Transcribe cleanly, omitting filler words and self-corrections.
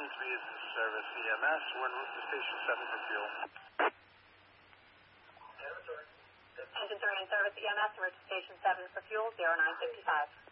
Engine 3 is in service EMS. We're en route to Station 7 for fuel. Engine 3 in service EMS. We're to Station 7 for fuel, 0955.